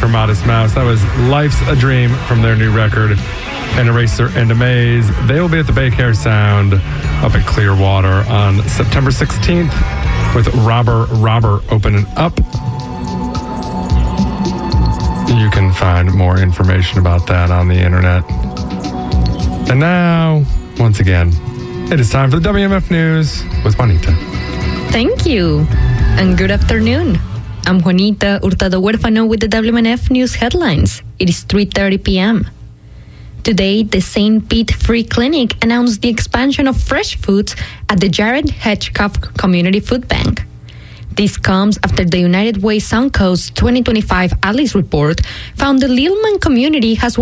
for Modest Mouse. That was Life's a Dream from their new record, An Eraser and a Maze. They will be at the Bay Care Sound up at Clearwater on September 16th with Robber opening up. You can find more information about that on the internet. And now, once again, it is time for the WMF News with Juanita. Thank you, and good afternoon. I'm Juanita Hurtado Huérfano with the WMNF News headlines. It is 3:30 p.m. Today, the St. Pete Free Clinic announced the expansion of fresh foods at the Jared Hedgecock Community Food Bank. This comes after the United Way Suncoast 2025 Alice report found the Lillman community has